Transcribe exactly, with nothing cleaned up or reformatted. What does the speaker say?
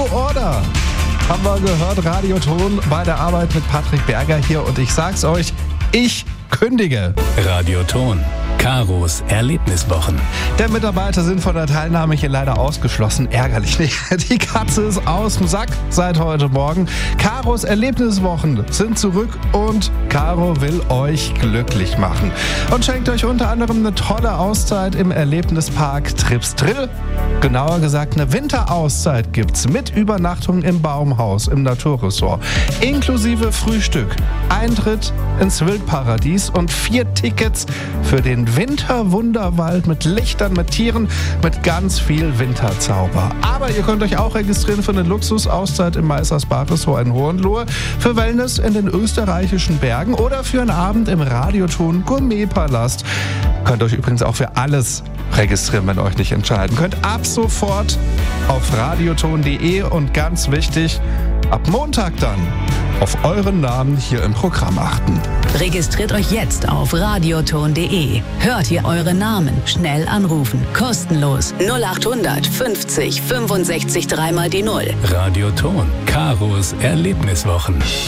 Order. Haben wir gehört, Radioton bei der Arbeit mit Patrick Berger hier und ich sag's euch, ich kündige. Radioton. Karos Erlebniswochen. Der Mitarbeiter sind von der Teilnahme hier leider ausgeschlossen. Ärgerlich nicht. Die Katze ist aus dem Sack seit heute Morgen. Karos Erlebniswochen sind zurück und Caro will euch glücklich machen. Und schenkt euch unter anderem eine tolle Auszeit im Erlebnispark Trips Drill. Genauer gesagt eine Winterauszeit gibt's mit Übernachtung im Baumhaus im Naturressort. Inklusive Frühstück, Eintritt ins Wildparadies und vier Tickets für den Winterwunderwald mit Lichtern, mit Tieren, mit ganz viel Winterzauber. Aber ihr könnt euch auch registrieren für eine Luxusauszeit im Meistersbach-Ressort in Hohenlohe, für Wellness in den österreichischen Bergen oder für einen Abend im Radioton Gourmetpalast. Könnt euch übrigens auch für alles registrieren, wenn ihr euch nicht entscheiden könnt. Ab sofort auf radioton punkt de und ganz wichtig, ab Montag dann auf euren Namen hier im Programm achten. Registriert euch jetzt auf radioton punkt de. Hört hier eure Namen. Schnell anrufen. Kostenlos. null achthundert fünfzig fünfundsechzig dreimal die Null. Radioton. Karos Erlebniswochen.